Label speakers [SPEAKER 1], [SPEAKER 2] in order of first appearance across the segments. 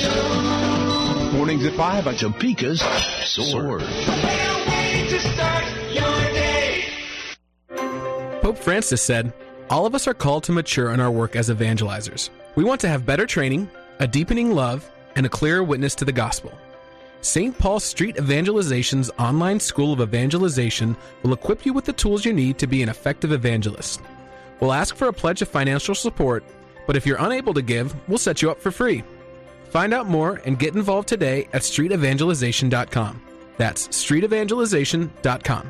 [SPEAKER 1] Show.
[SPEAKER 2] Mornings at 5 on Topeka's Sword.
[SPEAKER 1] Way to start your day.
[SPEAKER 3] Pope Francis said, "All of us are called to mature in our work as evangelizers. We want to have better training, a deepening love, and a clearer witness to the gospel. St. Paul Street Evangelization's online school of evangelization will equip you with the tools you need to be an effective evangelist. We'll ask for a pledge of financial support, but if you're unable to give, we'll set you up for free. Find out more and get involved today at streetevangelization.com. That's streetevangelization.com.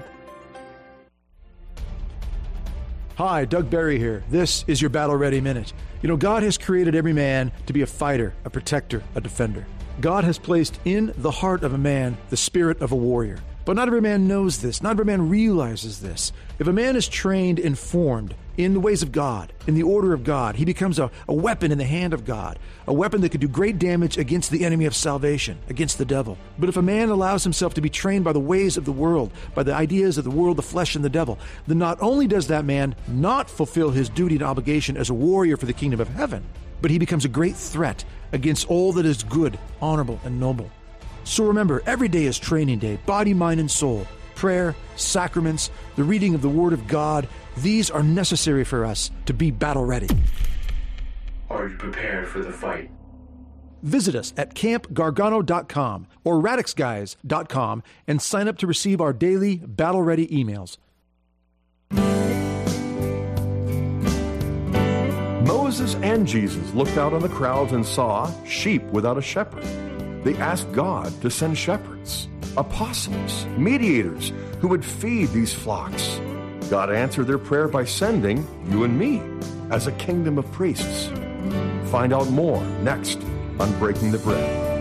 [SPEAKER 4] Hi, Doug Barry here. This is your Battle Ready Minute. You know, God has created every man to be a fighter, a protector, a defender. God has placed in the heart of a man the spirit of a warrior. But not every man knows this. Not every man realizes this. If a man is trained and formed in the ways of God, in the order of God, he becomes a weapon in the hand of God, a weapon that could do great damage against the enemy of salvation, against the devil. But if a man allows himself to be trained by the ways of the world, by the ideas of the world, the flesh, and the devil, then not only does that man not fulfill his duty and obligation as a warrior for the kingdom of heaven, but he becomes a great threat against all that is good, honorable, and noble. So remember, every day is training day, body, mind, and soul. Prayer, sacraments, the reading of the Word of God, these are necessary for us to be battle ready.
[SPEAKER 5] Are you prepared for the fight?
[SPEAKER 4] Visit us at campgargano.com or radixguys.com and sign up to receive our daily battle ready emails.
[SPEAKER 6] Moses and Jesus looked out on the crowds and saw sheep without a shepherd. They asked God to send shepherds, apostles, mediators who would feed these flocks. God answered their prayer by sending you and me as a kingdom of priests. Find out more next on Breaking the Bread.